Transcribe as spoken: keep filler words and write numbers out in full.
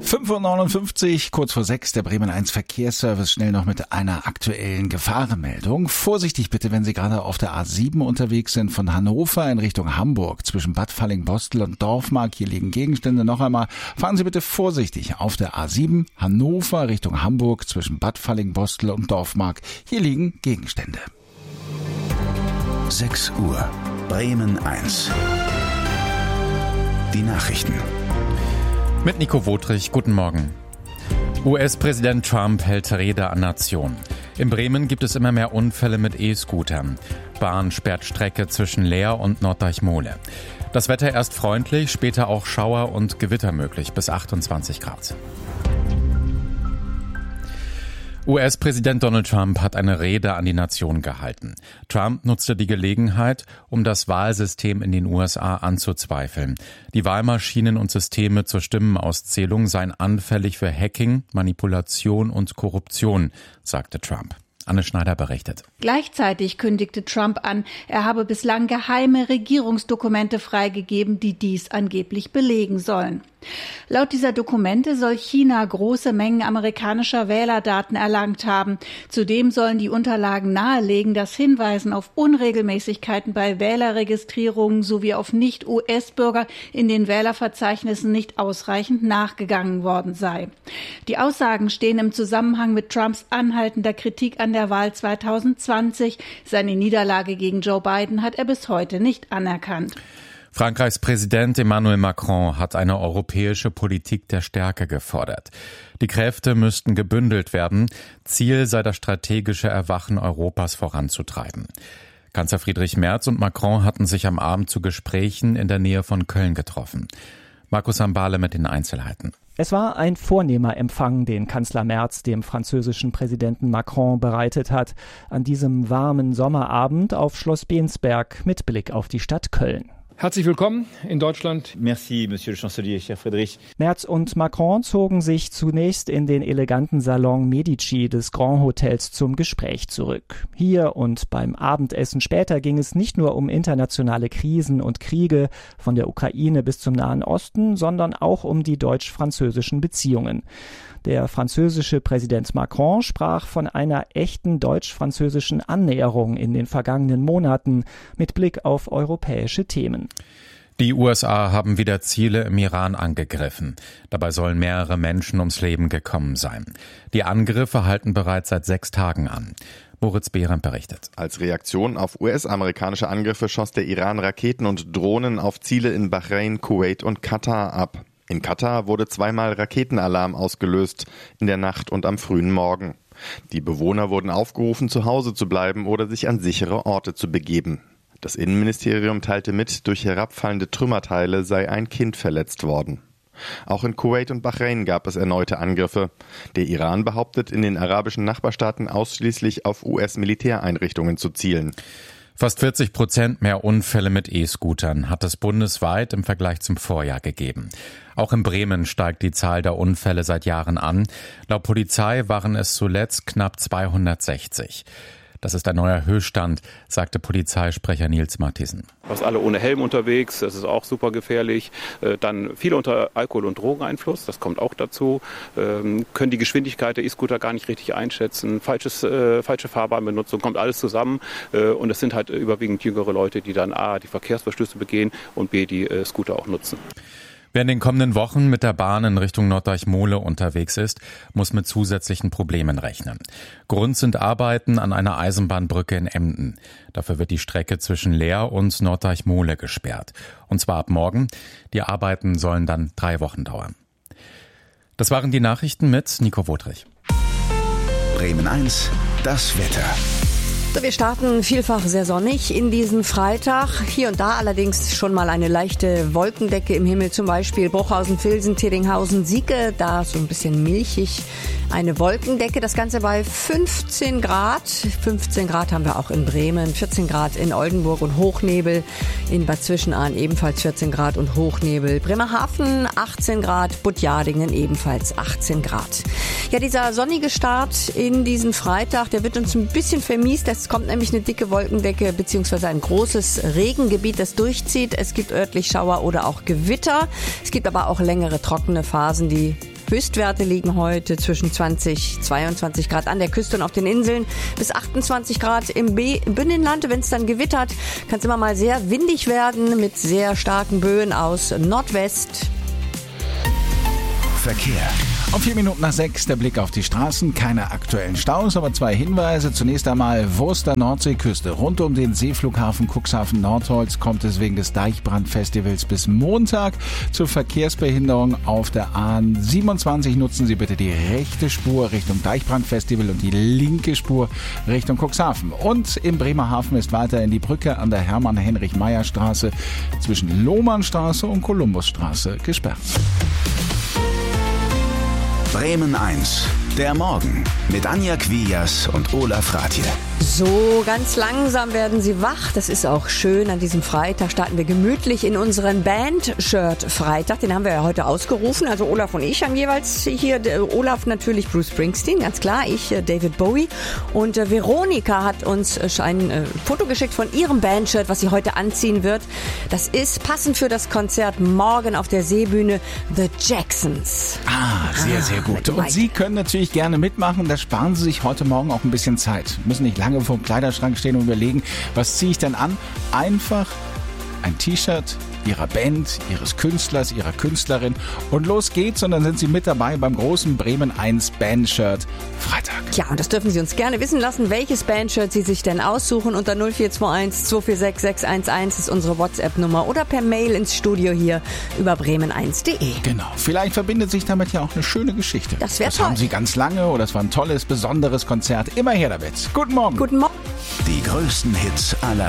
fünf Uhr neunundfünfzig, kurz vor sechs, der Bremen eins Verkehrsservice schnell noch mit einer aktuellen Gefahrenmeldung. Vorsichtig bitte, wenn Sie gerade auf der A sieben unterwegs sind, von Hannover in Richtung Hamburg, zwischen Bad Falling-Bostel und Dorfmark. Hier liegen Gegenstände. Noch einmal, fahren Sie bitte vorsichtig auf der A sieben, Hannover Richtung Hamburg, zwischen Bad Falling-Bostel und Dorfmark. Hier liegen Gegenstände. sechs Uhr, Bremen eins. Die Nachrichten. Mit Nico Wotrich, guten Morgen. U S-Präsident Trump hält Rede an Nation. In Bremen gibt es immer mehr Unfälle mit E-Scootern. Bahn sperrt Strecke zwischen Leer und Norddeich-Mohle. Das Wetter erst freundlich, später auch Schauer und Gewitter möglich, bis achtundzwanzig Grad. U S-Präsident Donald Trump hat eine Rede an die Nation gehalten. Trump nutzte die Gelegenheit, um das Wahlsystem in den U S A anzuzweifeln. Die Wahlmaschinen und Systeme zur Stimmenauszählung seien anfällig für Hacking, Manipulation und Korruption, sagte Trump. Anne Schneider berichtet. Gleichzeitig kündigte Trump an, er habe bislang geheime Regierungsdokumente freigegeben, die dies angeblich belegen sollen. Laut dieser Dokumente soll China große Mengen amerikanischer Wählerdaten erlangt haben. Zudem sollen die Unterlagen nahelegen, dass Hinweisen auf Unregelmäßigkeiten bei Wählerregistrierungen sowie auf Nicht-U S-Bürger in den Wählerverzeichnissen nicht ausreichend nachgegangen worden sei. Die Aussagen stehen im Zusammenhang mit Trumps anhaltender Kritik an der Wahl zweitausendzwanzig. Seine Niederlage gegen Joe Biden hat er bis heute nicht anerkannt. Frankreichs Präsident Emmanuel Macron hat eine europäische Politik der Stärke gefordert. Die Kräfte müssten gebündelt werden. Ziel sei das strategische Erwachen Europas voranzutreiben. Kanzler Friedrich Merz und Macron hatten sich am Abend zu Gesprächen in der Nähe von Köln getroffen. Markus Ambale mit den Einzelheiten. Es war ein vornehmer Empfang, den Kanzler Merz dem französischen Präsidenten Macron bereitet hat, an diesem warmen Sommerabend auf Schloss Bensberg mit Blick auf die Stadt Köln. Herzlich willkommen in Deutschland. Merci, Monsieur le Chancelier, cher Friedrich. Merz und Macron zogen sich zunächst in den eleganten Salon Medici des Grand Hotels zum Gespräch zurück. Hier und beim Abendessen später ging es nicht nur um internationale Krisen und Kriege, von der Ukraine bis zum Nahen Osten, sondern auch um die deutsch-französischen Beziehungen. Der französische Präsident Macron sprach von einer echten deutsch-französischen Annäherung in den vergangenen Monaten mit Blick auf europäische Themen. Die U S A haben wieder Ziele im Iran angegriffen. Dabei sollen mehrere Menschen ums Leben gekommen sein. Die Angriffe halten bereits seit sechs Tagen an. Moritz Behrendt berichtet. Als Reaktion auf U S-amerikanische Angriffe schoss der Iran Raketen und Drohnen auf Ziele in Bahrain, Kuwait und Katar ab. In Katar wurde zweimal Raketenalarm ausgelöst, in der Nacht und am frühen Morgen. Die Bewohner wurden aufgerufen, zu Hause zu bleiben oder sich an sichere Orte zu begeben. Das Innenministerium teilte mit, durch herabfallende Trümmerteile sei ein Kind verletzt worden. Auch in Kuwait und Bahrain gab es erneute Angriffe. Der Iran behauptet, in den arabischen Nachbarstaaten ausschließlich auf U S-Militäreinrichtungen zu zielen. Fast vierzig Prozent mehr Unfälle mit E-Scootern hat es bundesweit im Vergleich zum Vorjahr gegeben. Auch in Bremen steigt die Zahl der Unfälle seit Jahren an. Laut Polizei waren es zuletzt knapp zweihundertsechzig. Das ist ein neuer Höchststand, sagte Polizeisprecher Nils Matthiesen. Fast alle ohne Helm unterwegs, das ist auch super gefährlich. Dann viele unter Alkohol- und Drogeneinfluss, das kommt auch dazu. Können die Geschwindigkeit der E-Scooter gar nicht richtig einschätzen. Falsches, äh, falsche Fahrbahnbenutzung, kommt alles zusammen. Und es sind halt überwiegend jüngere Leute, die dann A, die Verkehrsverstöße begehen und B, die äh, Scooter auch nutzen. Wer in den kommenden Wochen mit der Bahn in Richtung Norddeich-Mohle unterwegs ist, muss mit zusätzlichen Problemen rechnen. Grund sind Arbeiten an einer Eisenbahnbrücke in Emden. Dafür wird die Strecke zwischen Leer und Norddeich-Mohle gesperrt. Und zwar ab morgen. Die Arbeiten sollen dann drei Wochen dauern. Das waren die Nachrichten mit Nico Wotrich. Bremen eins, das Wetter. So, wir starten vielfach sehr sonnig in diesen Freitag. Hier und da allerdings schon mal eine leichte Wolkendecke im Himmel, zum Beispiel Bruchhausen, Vilsen, Teddinghausen, Sieke. Da so ein bisschen milchig eine Wolkendecke. Das Ganze bei fünfzehn Grad. fünfzehn Grad haben wir auch in Bremen, vierzehn Grad in Oldenburg und Hochnebel. In Bad Zwischenahn ebenfalls vierzehn Grad und Hochnebel. Bremerhaven achtzehn Grad, Buttjadingen ebenfalls achtzehn Grad. Ja, dieser sonnige Start in diesen Freitag, der wird uns ein bisschen vermiest. Es kommt nämlich eine dicke Wolkendecke bzw. ein großes Regengebiet, das durchzieht. Es gibt örtlich Schauer oder auch Gewitter. Es gibt aber auch längere trockene Phasen, die Höchstwerte liegen heute zwischen zwanzig, zweiundzwanzig Grad an der Küste und auf den Inseln, bis achtundzwanzig Grad im Binnenland. Wenn es dann gewittert, kann es immer mal sehr windig werden mit sehr starken Böen aus Nordwest. Verkehr. Um vier Minuten nach sechs der Blick auf die Straßen. Keine aktuellen Staus, aber zwei Hinweise. Zunächst einmal Wurster Nordseeküste. Rund um den Seeflughafen Cuxhaven Nordholz kommt es wegen des Deichbrandfestivals bis Montag zur Verkehrsbehinderung auf der A siebenundzwanzig. Nutzen Sie bitte die rechte Spur Richtung Deichbrandfestival und die linke Spur Richtung Cuxhaven. Und im Bremerhaven ist weiterhin die Brücke an der Hermann-Heinrich-Meyer-Straße zwischen Lohmannstraße und Kolumbusstraße gesperrt. Bremen eins, der Morgen mit Anja Quias und Olaf Ratje. So, ganz langsam werden Sie wach. Das ist auch schön. An diesem Freitag starten wir gemütlich in unseren Band-Shirt-Freitag. Den haben wir ja heute ausgerufen. Also Olaf und ich haben jeweils hier, Olaf natürlich Bruce Springsteen, ganz klar. Ich David Bowie. Und äh, Veronika hat uns äh, ein äh, Foto geschickt von ihrem Band-Shirt, was sie heute anziehen wird. Das ist passend für das Konzert morgen auf der Seebühne The Jacksons. Ah, sehr, sehr gut. Und Sie können natürlich gerne mitmachen. Da sparen Sie sich heute Morgen auch ein bisschen Zeit. Müssen nicht lange vor dem Kleiderschrank stehen und überlegen, was ziehe ich denn an? Einfach ein T-Shirt Ihrer Band, Ihres Künstlers, Ihrer Künstlerin und los geht's und dann sind Sie mit dabei beim großen Bremen eins Band-Shirt Freitag. Ja, und das dürfen Sie uns gerne wissen lassen, welches Band-Shirt Sie sich denn aussuchen. Unter null vier zwei eins, zwei vier sechs, sechs eins eins ist unsere WhatsApp-Nummer oder per Mail ins Studio hier über bremen eins punkt de. Genau, vielleicht verbindet sich damit ja auch eine schöne Geschichte. Das wäre toll. toll. Haben Sie ganz lange oder es war ein tolles, besonderes Konzert. Immer her damit. Guten Morgen. Guten Morgen. Die größten Hits aller